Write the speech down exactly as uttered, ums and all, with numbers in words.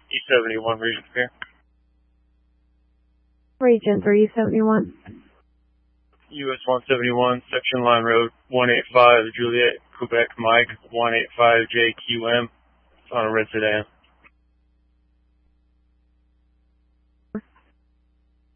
E seventy-one, Region three. Region three, E seventy-one. U S one seventy-one, Section Line Road, one eight five, Juliet, Quebec, Mike, one eight five J Q M. It's on a red sedan.